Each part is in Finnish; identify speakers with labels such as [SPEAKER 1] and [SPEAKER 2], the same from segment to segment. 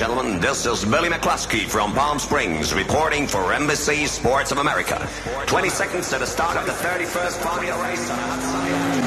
[SPEAKER 1] gentlemen, this is Billy McCluskey from Palm Springs reporting for NBC Sports of America. 20 seconds to the start of the 31st Formula race on outside.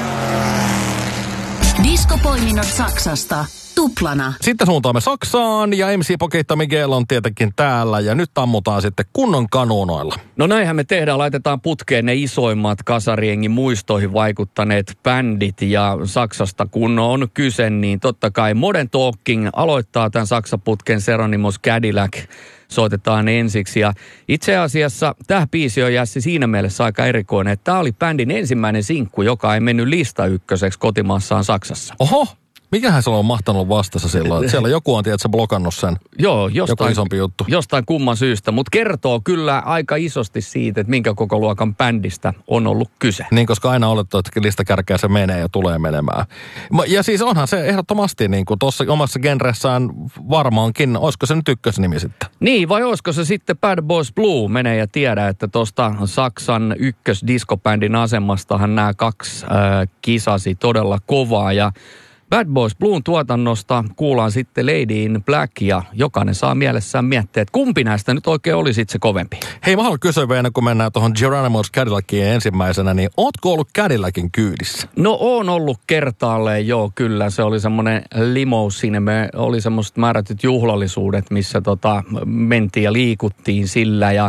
[SPEAKER 2] Diskopoiminnot Saksasta. Tuplana.
[SPEAKER 3] Sitten suuntaamme Saksaan ja MC Pokeita Miguel on tietenkin täällä ja nyt ammutaan sitten kunnon kanuunoilla.
[SPEAKER 4] No näinhän me tehdään, laitetaan putkeen ne isoimmat kasariengin muistoihin vaikuttaneet bändit ja Saksasta kun on kyse, niin totta kai Modern Talking aloittaa tämän Saksa-putken Seronimos Cadillac. Soitetaan ensiksi ja itse asiassa tämä biisi on Jässi siinä mielessä aika erikoinen, että tämä oli bändin ensimmäinen sinkku, joka ei mennyt lista ykköseksi kotimaassaan Saksassa.
[SPEAKER 3] Oho! Mikähän se on mahtanut vastassa silloin? Siellä joku on tietysti blokannut sen.
[SPEAKER 4] Joo,
[SPEAKER 3] joku isompi juttu.
[SPEAKER 4] Jostain kumman syystä, mutta kertoo kyllä aika isosti siitä, että minkä koko luokan bändistä on ollut kyse.
[SPEAKER 3] Niin, koska aina olettu, että listakärkeä se menee ja tulee menemään. Ja siis onhan se ehdottomasti niin kuin tuossa omassa genressään varmaankin, olisiko se nyt ykkösnimi sitten?
[SPEAKER 4] Niin, vai olisiko se sitten Bad Boys Blue? Menee ja tiedä, että tuosta Saksan ykkösdiskobändin asemastahan nämä kaksi kisasi todella kovaa ja Bad Boys Bluun tuotannosta kuullaan sitten Lady in Black ja jokainen saa mielessään miettiä, että kumpi näistä nyt oikein oli sitten se kovempi.
[SPEAKER 3] Hei, mä haluan kysyä vielä, kun mennään tuohon Geronimo's Cadillaciin ensimmäisenä, niin ootko ollut Cadillacin kyydissä?
[SPEAKER 4] No oon ollut kertaalleen, joo kyllä. Se oli semmoinen limousine, me oli semmoiset määrätyt juhlallisuudet, missä mentiin ja liikuttiin sillä ja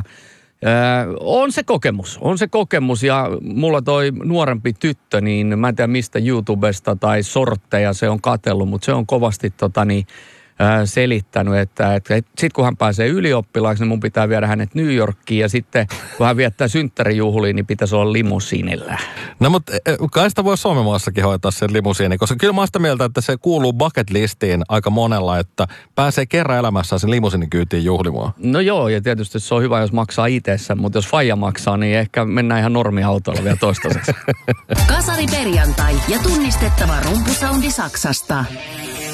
[SPEAKER 4] on se kokemus ja mulla toi nuorempi tyttö, niin mä en tiedä mistä YouTubesta tai sortteja se on katsellut, mutta se on kovasti selittänyt, että sit kun hän pääsee ylioppilaaksi, niin mun pitää viedä hänet New Yorkiin ja sitten kun hän viettää synttärijuhliin, niin pitäisi olla limusiinillä.
[SPEAKER 3] No mutta kai sitä voi Suomenmaassakin hoitaa sen limusiini, koska kyllä mä oon sitä mieltä, että se kuuluu bucket listiin aika monella, että pääsee kerran elämässään sen limusiinikyytiin juhlimaan.
[SPEAKER 4] No joo, ja tietysti se on hyvä, jos maksaa itse, mutta jos faija maksaa, niin ehkä mennään ihan normiautolla vielä toistaiseksi.
[SPEAKER 2] Kasari perjantai ja tunnistettava rumpusaundi Saksasta.